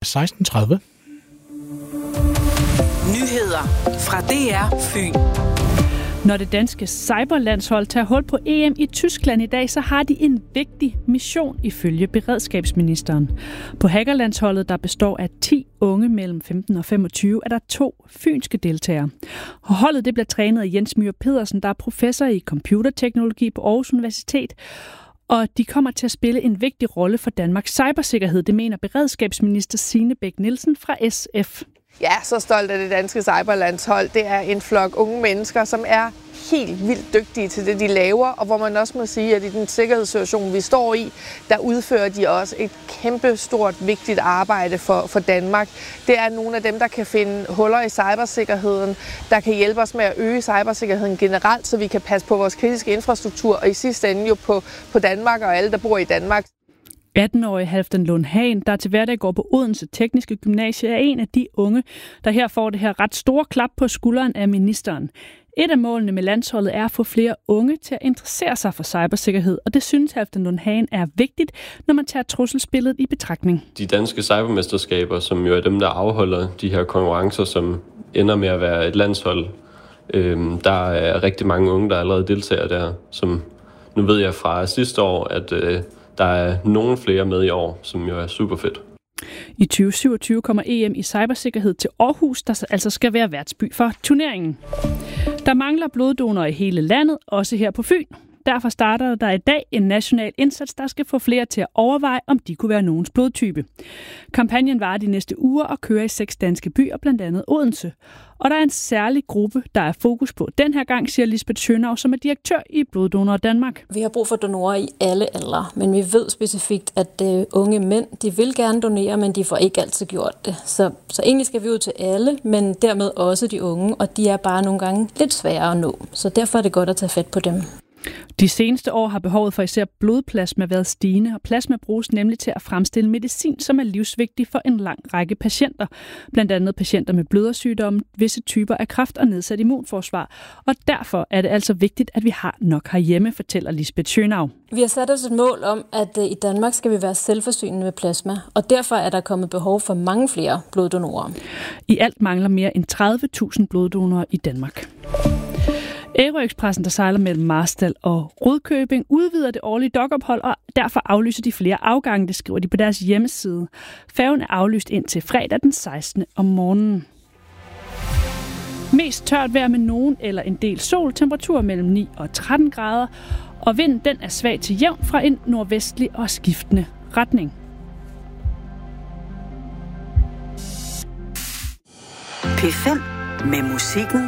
16:30. Nyheder fra DR Fyn. Når det danske cyberlandshold tager hul på EM i Tyskland i dag, så har de en vigtig mission ifølge beredskabsministeren. På hackerlandsholdet, der består af 10 unge mellem 15 og 25, er der 2 fynske deltagere. Holdet det bliver trænet af Jens Myhr Pedersen, der er professor i computerteknologi på Aarhus Universitet. Og de kommer til at spille en vigtig rolle for Danmarks cybersikkerhed, det mener beredskabsminister Signe Bech Nielsen fra SF. Ja, så stolt af det danske cyberlandshold. Det er en flok unge mennesker, som er helt vildt dygtige til det, de laver, og hvor man også må sige, at i den sikkerhedssituation, vi står i, der udfører de også et kæmpe stort, vigtigt arbejde for Danmark. Det er nogle af dem, der kan finde huller i cybersikkerheden, der kan hjælpe os med at øge cybersikkerheden generelt, så vi kan passe på vores kritiske infrastruktur, og i sidste ende jo på Danmark og alle, der bor i Danmark. 18-årige Halfdan Lund Hagen, der til hverdag går på Odense Tekniske Gymnasie, er en af de unge, der her får det her ret store klap på skulderen af ministeren. Et af målene med landsholdet er at få flere unge til at interessere sig for cybersikkerhed, og det synes Halfdan Lund Hagen er vigtigt, når man tager trusselsbilledet i betragtning. De danske cybermesterskaber, som jo er dem, der afholder de her konkurrencer, som ender med at være et landshold, der er rigtig mange unge, der allerede deltager der. Som nu ved jeg fra sidste år, at der er nogle flere med i år, som jo er super fedt. I 2027 kommer EM i cybersikkerhed til Aarhus, der altså skal være værtsby for turneringen. Der mangler bloddonorer i hele landet, også her på Fyn. Derfor starter der i dag en national indsats, der skal få flere til at overveje, om de kunne være nogens blodtype. Kampagnen varer de næste uger og kører i 6 danske byer, blandt andet Odense. Og der er en særlig gruppe, der er fokus på den her gang, siger Lisbeth Schønau, som er direktør i Bloddonorer Danmark. Vi har brug for donorer i alle aldre, men vi ved specifikt, at unge mænd, de vil gerne donere, men de får ikke altid gjort det. Så egentlig skal vi ud til alle, men dermed også de unge, og de er bare nogle gange lidt sværere at nå. Så derfor er det godt at tage fat på dem. De seneste år har behovet for især blodplasma været stigende, og plasma bruges nemlig til at fremstille medicin, som er livsvigtig for en lang række patienter. Blandt andet patienter med blødersygdomme, visse typer af kræft og nedsat immunforsvar. Og derfor er det altså vigtigt, at vi har nok herhjemme, fortæller Lisbeth Schønau. Vi har sat os et mål om, at i Danmark skal vi være selvforsynende med plasma, og derfor er der kommet behov for mange flere bloddonorer. I alt mangler mere end 30.000 bloddonorer i Danmark. Aero-Expressen, der sejler mellem Marstal og Rudkøbing, udvider det årlige dokophold, og derfor aflyser de flere afgange, det skriver de på deres hjemmeside. Færgen er aflyst indtil fredag den 16. om morgenen. Mest tørt vejr med nogen eller en del sol, temperatur mellem 9 og 13 grader, og vinden den er svag til jævn fra en nordvestlig og skiftende retning. P5 med musikken